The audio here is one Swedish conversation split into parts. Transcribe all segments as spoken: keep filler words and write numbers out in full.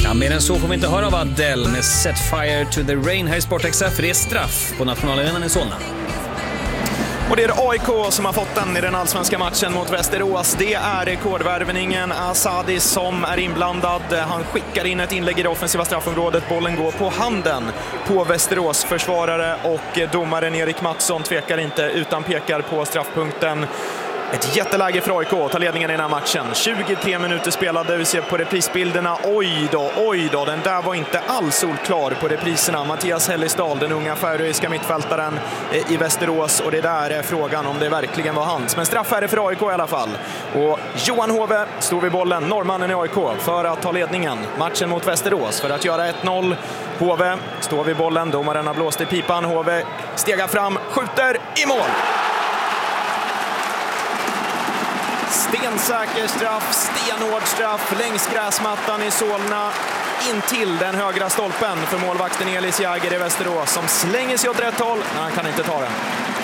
Ja, mer än så får vi inte höra av Adele med Set Fire to the Rain här i Sport X F, för det är straff på nationalarenan i Solna. Och det är A I K som har fått den i den allsvenska matchen mot Västerås. Det är rekordvärvningen Asadi som är inblandad. Han skickar in ett inlägg i det offensiva straffområdet. Bollen går på handen på Västerås försvarare och domaren Erik Mattsson tvekar inte utan pekar på straffpunkten. Ett jätteläge för A I K att ta ledningen i den här matchen. tjugotre minuter spelade, vi ser på reprisbilderna. Oj då, oj då, den där var inte alls solklar på repriserna. Mattias Hellisdal, den unga färöiska mittfältaren i Västerås. Och det där är frågan om det verkligen var hans. Men straff är det för A I K i alla fall. Och Johan Hove står vid bollen, norrmannen i A I K, för att ta ledningen. Matchen mot Västerås för att göra ett noll. Hove står vid bollen, domaren har blåst i pipan. Hove stegar fram, skjuter i mål. Stensäker straff, stenhård straff längs gräsmattan i Solna in till den högra stolpen för målvakten Elis Jäger i Västerås som slänger sig åt rätt håll, men han kan inte ta den.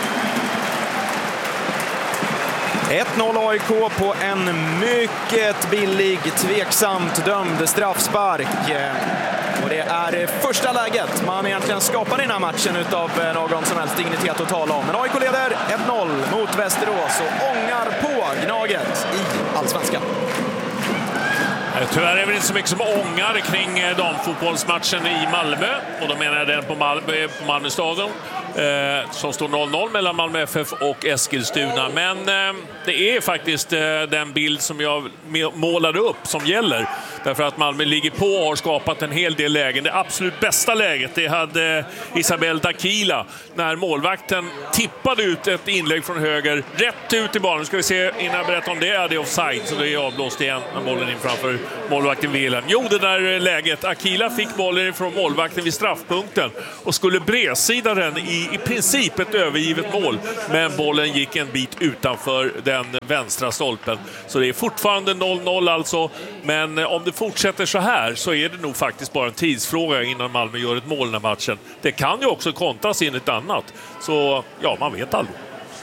ett noll A I K på en mycket billig, tveksamt dömd straffspark. Och det är första läget man egentligen skapar i den här matchen utav någon som helst dignitet att tala om. Men A I K leder ett noll mot Västerås och ångar på Gnaget i Allsvenskan. Tyvärr är det inte så mycket som ångar kring damfotbollsmatchen i Malmö. Och då menar jag den på Malmö, på Malmö stadion. Eh, som står noll noll mellan Malmö F F och Eskilstuna. Men eh, det är faktiskt eh, den bild som jag målade upp som gäller. Därför att Malmö ligger på och har skapat en hel del lägen. Det absolut bästa läget det hade eh, Isabel Dakila när målvakten tippade ut ett inlägg från höger rätt ut i banan. Nu ska vi se innan jag berättar om det är det offside, så det är avblåst igen när bollen in framför målvakten Wilhelm. Jo, det där läget. Akila fick bollen från målvakten vid straffpunkten och skulle bredsida den i i princip ett övergivet mål, men bollen gick en bit utanför den vänstra stolpen. Så det är fortfarande noll noll alltså, men om det fortsätter så här så är det nog faktiskt bara en tidsfråga innan Malmö gör ett mål i den här matchen. Det kan ju också kontras in ett annat, så ja, man vet aldrig.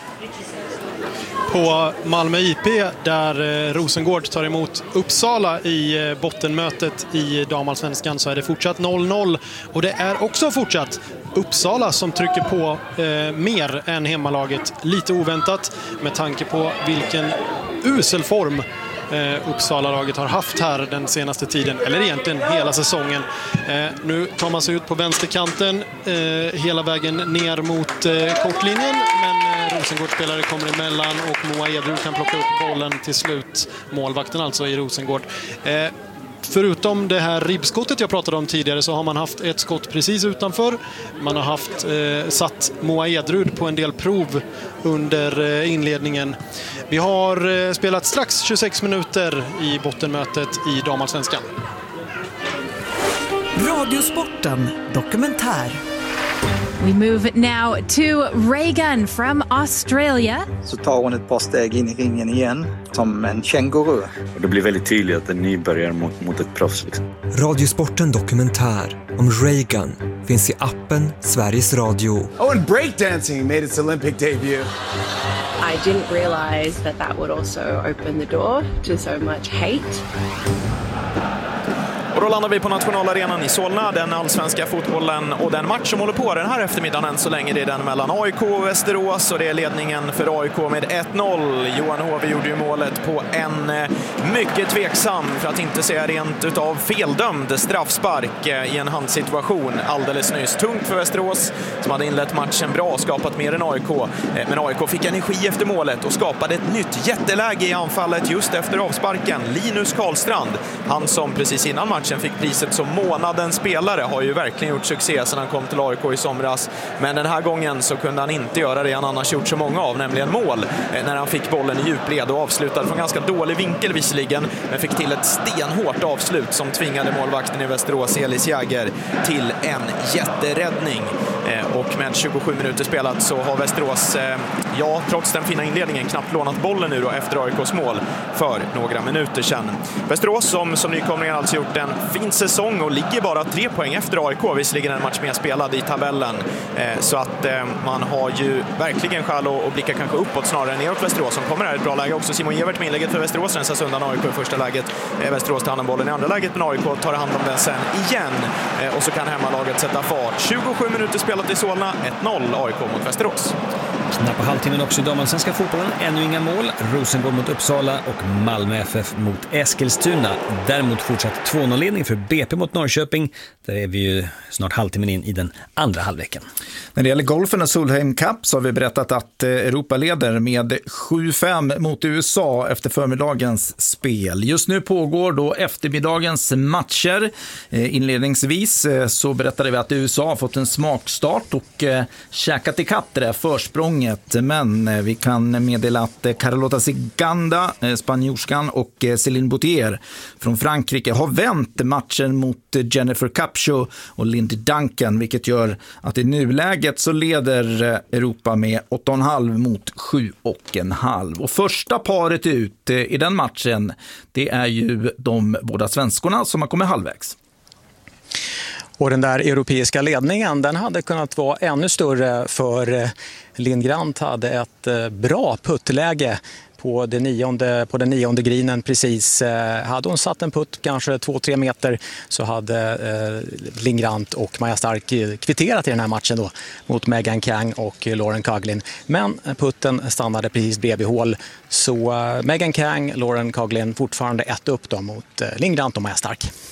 På Malmö I P där Rosengård tar emot Uppsala i bottenmötet i damallsvenskan så är det fortsatt noll noll, och det är också fortsatt Uppsala som trycker på eh, mer än hemmalaget. Lite oväntat med tanke på vilken usel form eh, Uppsala-laget har haft här den senaste tiden, eller egentligen hela säsongen. Eh, nu tar man sig ut på vänsterkanten eh, hela vägen ner mot eh, kortlinjen, men eh, Rosengård-spelare kommer emellan och Moa Edrud kan plocka upp bollen till slut. Målvakten alltså i Rosengård. Eh, Förutom det här ribbskottet jag pratade om tidigare så har man haft ett skott precis utanför. Man har haft eh, satt Moa Edrud på en del prov under eh, inledningen. Vi har eh, spelat strax tjugosex minuter i bottenmötet i damallsvenskan. Radiosporten dokumentär. We move now to Reagan from Australia. Så tar hon ett par steg in i ringen igen, som en känguru. Och det blir väldigt tydligt att en nybörjare mot, mot ett proffs. Liksom. Radiosporten dokumentär om Reagan finns i appen Sveriges Radio. Oh, and breakdancing made its Olympic debut. I didn't realize that that would also open the door to so much hate. Och då landar vi på nationalarenan i Solna, den allsvenska fotbollen, och den match som håller på den här eftermiddagen än så länge, det är den mellan A I K och Västerås, och det är ledningen för A I K med ett noll. Johan Hove gjorde ju målet på en mycket tveksam, för att inte säga rent utav feldömd straffspark i en handsituation alldeles nyss. Tungt för Västerås som hade inlett matchen bra och skapat mer än A I K, men A I K fick energi efter målet och skapade ett nytt jätteläge i anfallet just efter avsparken. Linus Karlstrand, han som precis innan matchen fick priset som månadens spelare, har ju verkligen gjort succé sedan han kom till A I K i somras. Men den här gången så kunde han inte göra det han annars gjort så många av, nämligen mål, när han fick bollen i djupled och avslutade från ganska dålig vinkel visserligen, men fick till ett stenhårt avslut som tvingade målvakten i Västerås, Elis Jäger, till en jätteräddning. Och med tjugosju minuter spelat så har Västerås, ja, trots den fina inledningen knappt lånat bollen nu då efter A I K:s mål för några minuter sedan. Västerås som, som nykomlingar alltså gjort en fin säsong och ligger bara tre poäng efter A I K. Visserligen en match mer spelad i tabellen. Så att man har ju verkligen skäl att blicka kanske uppåt snarare än neråt Västerås som kommer här i ett bra läge. Också Simon Evert med inlägget för Västerås rensas undan A I K i första läget. Västerås tar hand om bollen i andra läget, men A I K tar hand om den sen igen. Och så kan hemmalaget sätta fart. tjugosju minuter spelat i Solna, ett noll A I K mot Västerås. Knappt halvtimmen också i damallsvenska fotbollen. Ännu inga mål. Rosengård mot Uppsala och Malmö F F mot Eskilstuna. Däremot fortsatt två noll-ledning för B P mot Norrköping. Där är vi ju snart halvtimmen in i den andra halvleken. När det gäller golfen och Solheim Cup så har vi berättat att Europa leder med sju fem mot U S A efter förmiddagens spel. Just nu pågår då eftermiddagens matcher. Inledningsvis så berättade vi att U S A har fått en smakstart och käkat i kapp det där försprånget. Men vi kan meddela att Carlota Ciganda, spanjorskan, och Céline Boutier från Frankrike har vänt matchen mot Jennifer Capshaw och Lindy Duncan, vilket gör att i nuläget så leder Europa med åtta komma fem mot sju komma fem. Och första paret ut i den matchen, det är ju de båda svenskorna som har kommit halvvägs. Och den där europeiska ledningen, den hade kunnat vara ännu större, för Lindgrant hade ett bra puttläge på, det nionde, på den nionde grinen precis. Hade hon satt en putt kanske två tre meter så hade eh, Lindgrant och Maja Stark kvitterat i den här matchen då mot Megan Kang och Lauren Coughlin. Men putten stannade precis bredvid hål, så eh, Megan Kang, Lauren Coughlin fortfarande ett upp då mot eh, Lindgrant och Maja Stark.